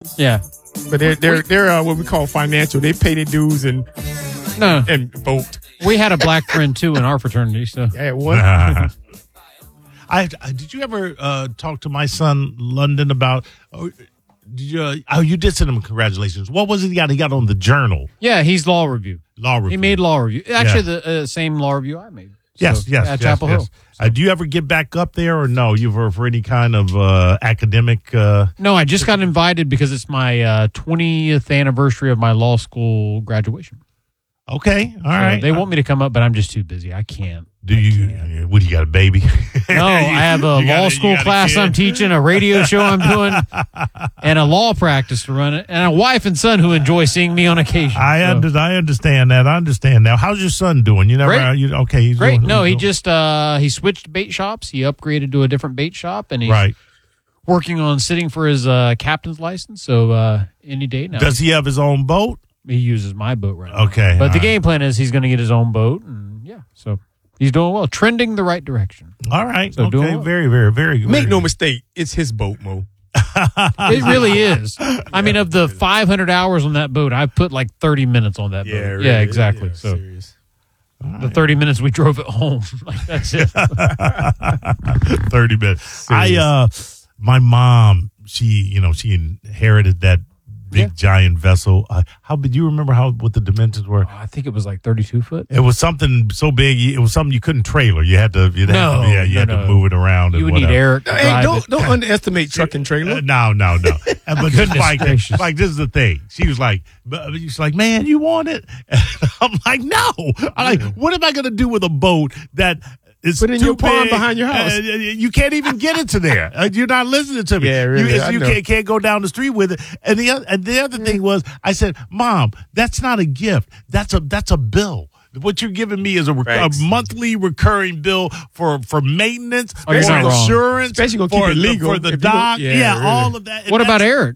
Yeah. But they're what we call financial. They pay their dues and vote. We had a black friend too in our fraternity. So yeah, what? Did you ever talk to my son London about? You did send him congratulations. What was it he got? He got on the Journal. Yeah, he's law review. Law review. He made law review. Actually, the same law review I made. Yes. At Chapel Hill. So. Do you ever get back up there, or no? You for any kind of academic? No, I just got invited because it's my 20th anniversary of my law school graduation. Okay, all right. They want me to come up, but I'm just too busy. I can't. Do you? What do you got, a baby? No, I have a law school class I'm teaching, a radio show I'm doing, and a law practice to run it, and a wife and son who enjoy seeing me on occasion. I understand that. I understand now. How's your son doing? You never? Great. Okay, he's great. Doing, no, he just he switched bait shops. He upgraded to a different bait shop, and he's working on sitting for his captain's license. So any day now. Does he have his own boat? He uses my boat right now. Okay, but the game plan is he's going to get his own boat, and so he's doing well, trending the right direction. All right, so okay, well. very, very, very good. Make no mistake, it's his boat, Mo. It really is. I mean, of the 500 hours on that boat, I've put like 30 minutes on that boat. Really, yeah, exactly. Yeah, so serious. The 30 minutes we drove it home, like that's it. 30 minutes. My mom, she inherited that big giant vessel. How big? Do you remember what the dimensions were? I think it was like 32 foot. It was something so big. It was something you couldn't trailer. You had to move it around. You would need Eric. Don't underestimate truck and trailer. No. But just like this is the thing. She was like, man, you want it? And I'm like, no. I'm like, what am I going to do with a boat that? It's put in your pond behind your house. You can't even get it to there. You're not listening to me. Yeah, really. You can't go down the street with it. And the other thing was, I said, Mom, that's not a gift. That's a bill. What you're giving me is a monthly recurring bill for maintenance, for insurance, especially gonna keep it legal for the dock. Really. All of that. And what about Eric?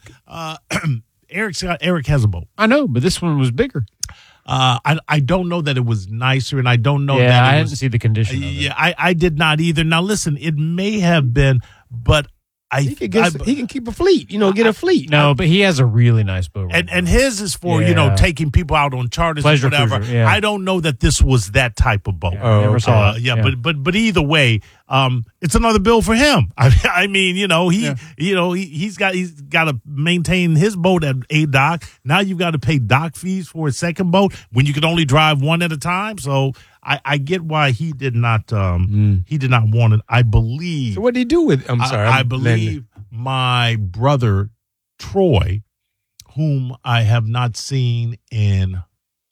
Eric has a boat. I know, but this one was bigger. I don't know that it was nicer, and I don't know that I didn't see the condition of it. Yeah, I did not either. Now, listen, it may have been, but he can keep a fleet, get a fleet. No, but he has a really nice boat. And his is for, taking people out on charters Pleasure or whatever. Cruiser, yeah. I don't know that this was that type of boat. Never saw it. But either way, it's another bill for him. I mean, he's got to maintain his boat at a dock. Now you've got to pay dock fees for a second boat when you can only drive one at a time. So I get why he did not want it. I believe. So what did he do with it? I believe my brother Troy, whom I have not seen in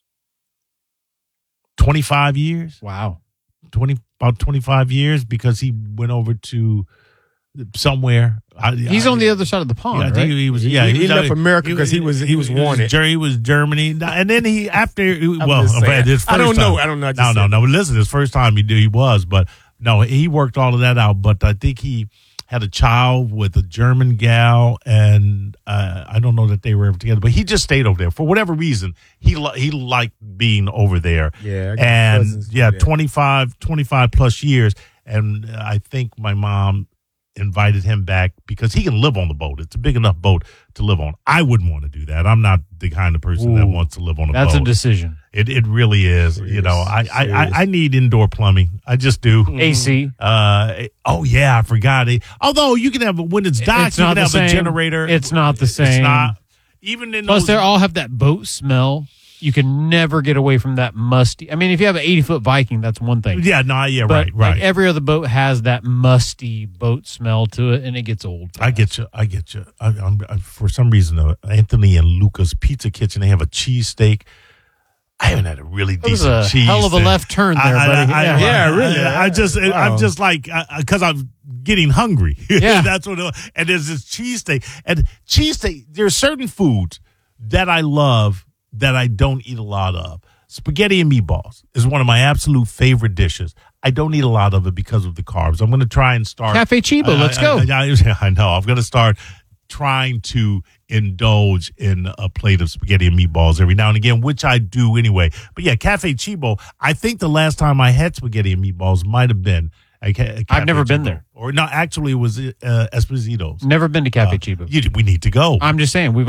25 years. Wow. About 25 years, because he went over to somewhere. He's on the other side of the pond. I think he was. He left America because he was wanted. He was Germany, and then I don't know. No. Listen, his first time he was, but no, he worked all of that out. But I think he had a child with a German gal, and I don't know that they were ever together. But he just stayed over there for whatever reason. He liked being over there. Yeah, and 25 plus years, and I think my mom invited him back because he can live on the boat. It's a big enough boat to live on. I wouldn't want to do that. I'm not the kind of person that wants to live on a boat. That's a decision. It really is. I need indoor plumbing. I just do. AC. I forgot it. Although you can have, when it's docked, you can have a generator. It's not the same. It's not. Even in Plus, they all have that boat smell. You can never get away from that musty. I mean, if you have an 80-foot Viking, that's one thing. Yeah, no, yeah, but right. Like every other boat has that musty boat smell to it, and it gets old. I get you. I'm for some reason, Anthony and Luca's Pizza Kitchen, they have a cheesesteak. I haven't had a really decent cheese. Hell of a left turn there, buddy. Really. I'm just like, because I'm getting hungry. Yeah. That's what. And there's this cheesesteak. And cheesesteak, there are certain foods that I love that I don't eat a lot of. Spaghetti and meatballs is one of my absolute favorite dishes. I don't eat a lot of it because of the carbs. I'm going to try and start. Cafe Chibo, let's go. I know. I'm going to start trying to indulge in a plate of spaghetti and meatballs every now and again, which I do anyway. But yeah, Cafe Chibo, I think the last time I had spaghetti and meatballs might have been I've never been there. Or no, actually it was Esposito's. Never been to Cafe Chibo. We need to go. I'm just saying, we've